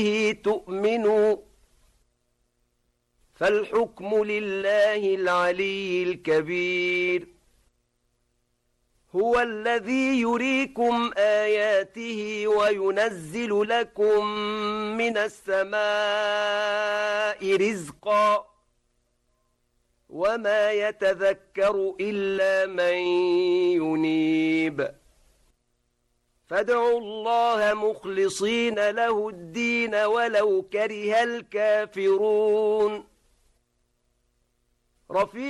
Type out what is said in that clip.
تؤمنوا فالحكم لله العلي الكبير هو الذي يريكم آياته وينزل لكم من السماء رزقا وما يتذكر إلا من ينيب فادعوا الله مخلصين له الدين ولو كره الكافرون